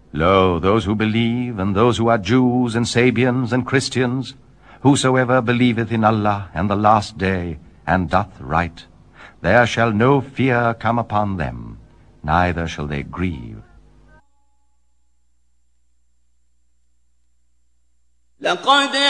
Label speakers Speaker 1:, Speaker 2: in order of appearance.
Speaker 1: Lo, those who believe, and those who are Jews and Sabians and Christians, whosoever believeth in Allah and the last day, and doth right, there shall no fear come upon them, neither shall they grieve.
Speaker 2: لقد